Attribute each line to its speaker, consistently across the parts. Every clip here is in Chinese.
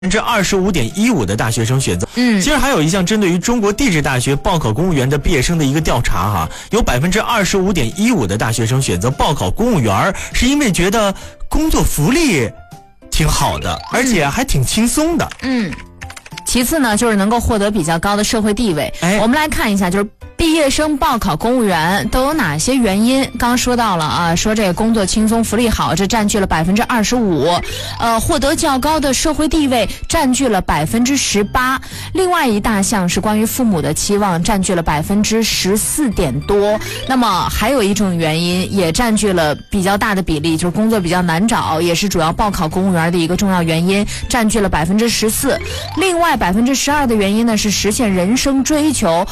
Speaker 1: 25.15%的大学生选择。其实还有一项针对于中国地质大学报考公务员的毕业生的一个调查哈，有25.15%的大学生选择报考公务员，是因为觉得工作福利挺好的，而且还挺轻松的。
Speaker 2: 其次呢，就是能够获得比较高的社会地位。我们来看一下，就是毕业生报考公务员都有哪些原因？刚刚说到了啊，说这个工作轻松、福利好，这占据了25%。获得较高的社会地位占据了18%。另外一大项是关于父母的期望，占据了14%点多。那么还有一种原因也占据了比较大的比例，就是工作比较难找，也是主要报考公务员的一个重要原因，占据了14%。另外12%的原因呢是实现人生追求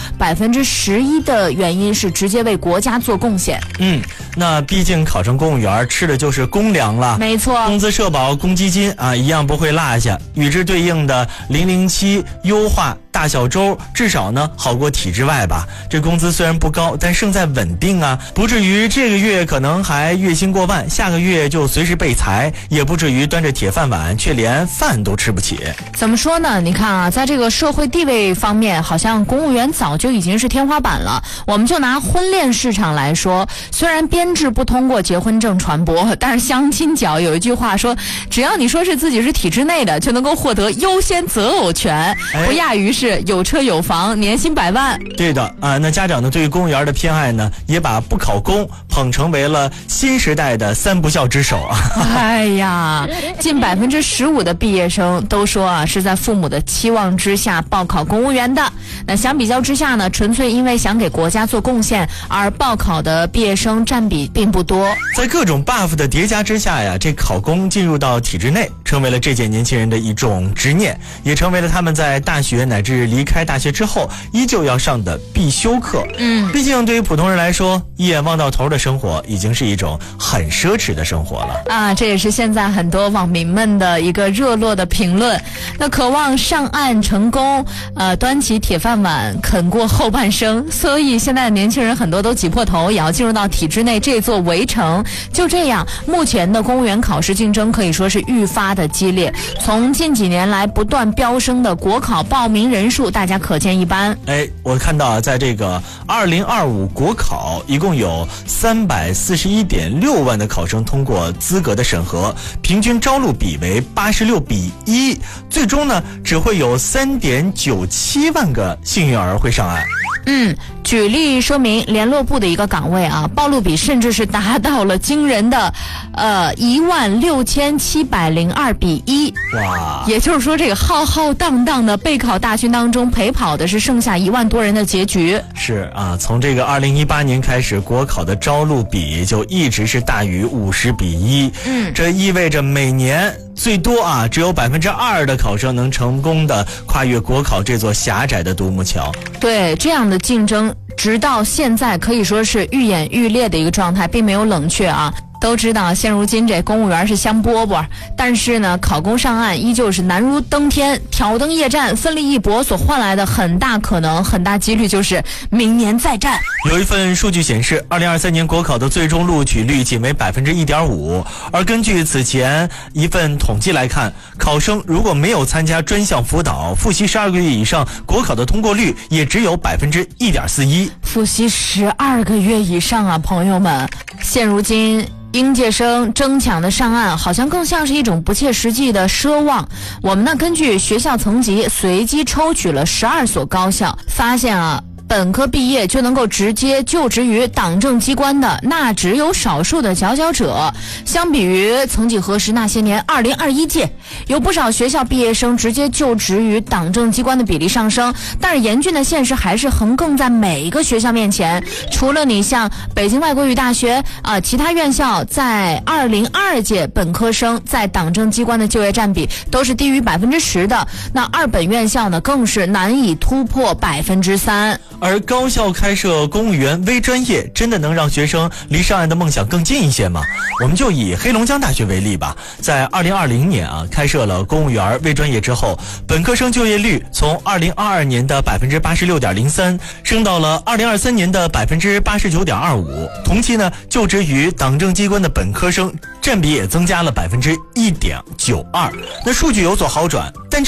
Speaker 2: ，11%的原因是直接为国家做贡献。
Speaker 1: 那毕竟考上公务员吃的就是公粮了，
Speaker 2: 没错，
Speaker 1: 工资社保、公积金啊，一样不会落下。与之对应的007优化大小周，至少呢好过体制外吧。这工资虽然不高，但胜在稳定啊，不至于这个月可能还月薪过万，下个月就随时被裁，也不至于端着铁饭碗却连饭都吃不起。
Speaker 2: 怎么说呢？你看啊，在这个社会地位方面，好像公务员早就已经是天花板了。我们就拿婚恋市场来说，虽然编制不通过结婚证传播，但是相亲角有一句话说，只要你说是自己是体制内的，就能够获得优先择偶权，不亚于是有车有房，年薪100万。
Speaker 1: 对的啊，那家长呢对于公务员的偏爱呢，也把不考公捧成为了新时代的3不孝之首啊。
Speaker 2: 哎呀，近15%的毕业生都说啊，是在父母的期望之下报考公务员的。那相比较之下呢，纯粹因为想给国家做贡献而报考的毕业生占比并不多。
Speaker 1: 在各种 buff 的叠加之下呀，这考公进入到体制内，成为了这届年轻人的一种执念，也成为了他们在大学乃至离开大学之后依旧要上的必修课。毕竟对于普通人来说，一眼望到头的生活已经是一种很奢侈的生活了
Speaker 2: 啊！这也是现在很多网民们的一个热络的评论。那渴望上岸成功，端起铁饭碗啃过后半生，所以现在的年轻人很多都挤破头也要进入到体制内这座围城。就这样，目前的公务员考试竞争可以说是愈发的激烈。从近几年来不断飙升的国考报名人数，大家可见一斑。
Speaker 1: 我看到在这个2025国考，一共有341.6万的考生通过资格的审核，平均招录比为86:1，最终呢只会有3.97万个幸运儿会上岸。
Speaker 2: 举例说明，联络部的一个岗位啊，报录比甚至是达到了惊人的16702:1。
Speaker 1: 哇！
Speaker 2: 也就是说，这个浩浩荡荡的备考大军当中，陪跑的是剩下1万多人的结局。
Speaker 1: 是啊，从这个2018年开始，国考的招录比就一直是大于50:1。这意味着每年最多啊，只有2%的考生能成功的跨越国考这座狭窄的独木桥。
Speaker 2: 对，这样的竞争直到现在可以说是愈演愈烈的一个状态，并没有冷却啊。都知道现如今这公务员是香饽饽，但是呢考公上岸依旧是难如登天，挑灯夜战，奋力一搏所换来的很大可能很大几率就是明年再战。
Speaker 1: 有一份数据显示，2023年国考的最终录取率仅为1.5%，而根据此前一份统计来看，考生如果没有参加专项辅导，复习12个月以上，国考的通过率也只有1.41%。
Speaker 2: 复习12个月以上啊，朋友们，现如今应届生争抢的上岸，好像更像是一种不切实际的奢望。我们呢，根据学校层级随机抽取了12所高校，发现啊，本科毕业就能够直接就职于党政机关的，那只有少数的佼佼者。相比于曾几何时那些年2021届，有不少学校毕业生直接就职于党政机关的比例上升，但是严峻的现实还是横亘在每一个学校面前。除了你像北京外国语大学其他院校在2022届本科生在党政机关的就业占比都是低于10%的，那二本院校呢更是难以突破3%。
Speaker 1: 而高校开设公务员微专业，真的能让学生离上岸的梦想更近一些吗？我们就以黑龙江大学为例吧，在2020年开设了公务员微专业之后，本科生就业率从2022年的86.03%升到了2023年的89.25%。同期呢，就职于党政机关的本科生占比也增加了1.92%。那数据有所好转，但